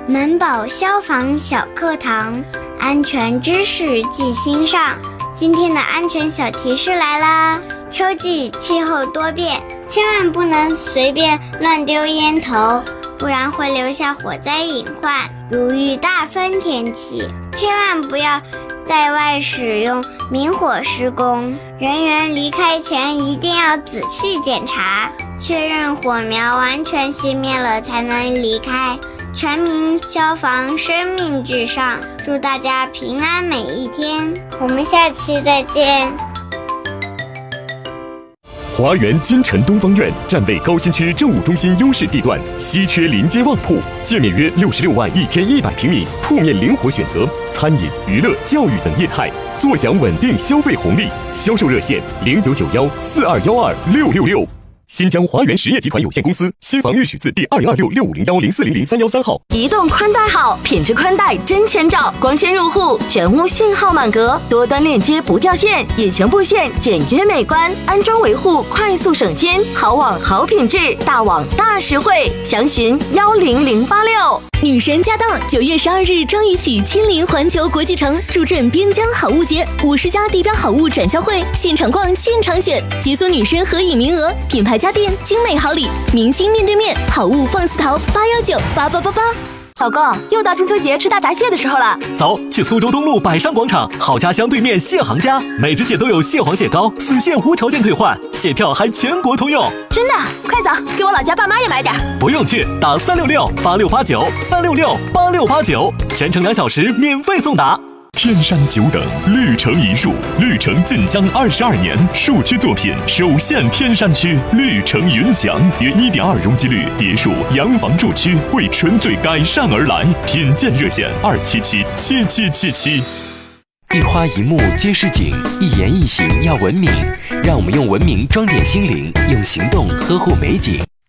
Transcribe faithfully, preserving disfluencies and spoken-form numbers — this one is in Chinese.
门堡消防小课堂，安全知识记心上。今天的安全小提示来啦！秋季气候多变，千万不能随便乱丢烟头，不然会留下火灾隐患。如遇大风天气，千万不要在外使用明火施工，人员离开前一定要仔细检查，确认火苗完全熄灭了才能离开。全民消防生命至上，祝大家平安每一天。我们下期再见。 华源金城东方苑站位高新区政务中心优势地段，稀缺临街旺铺，界面约六十六万一千一百平米，铺面灵活选择，餐饮、娱乐、教育等业态，坐享稳定消费红利。销售热线零九九幺四二幺二六六六。新疆华源实业集团有限公司新房预许字第二零二六六五零幺零四零零三幺三号。 移动宽带好，品质宽带真千兆，光纤入户，全屋信号满格，多端链接不掉线，隐形布线简约美观，安装维护快速省心，好网好品质，大网大实惠，详询幺零零八六。 女神驾到！九月十二日张宇起亲临环球国际城，助阵边疆好物节，五十家地标好物展销会，现场逛现场选，解锁女神合影名额，品牌家电精美好礼，明星面对面，好物放肆淘八幺九八八八八。 老公，又到中秋节吃大闸蟹的时候了， 走，去苏州东路百上广场好家乡对面蟹行家，每只蟹都有蟹黄蟹膏，死蟹无条件退换，蟹票还全国通用。 真的？快走，给我老家爸妈也买点。 不用去，打三六六八六八九三六六八六八九，全程两小时免费送达。 天山久等，绿城一树，绿城晋江二十二年，树区作品首现天山区，绿城云翔，约 一点二 容积率别墅洋房住区，为纯粹改善而来。品鉴热线二七七七七七七。 一花一木皆是景，一言一行要文明，让我们用文明装点心灵，用行动呵护美景。